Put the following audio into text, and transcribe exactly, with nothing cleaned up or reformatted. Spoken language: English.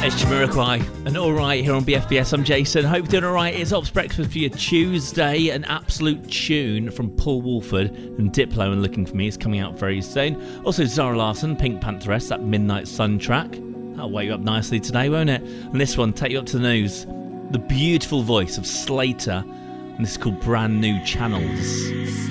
It's Jamiroquai and Alright here on B F B S. I'm Jason. Hope you're doing alright. It's Ops Breakfast for your Tuesday. An absolute tune from Paul Woolford and Diplo and Looking For Me is coming out very soon. Also Zara Larsson, Pink Pantheress, that Midnight Sun track. That'll wake you up nicely today, won't it? And this one, take you up to the news. The beautiful voice of Slater, and this is called Brand New Channels.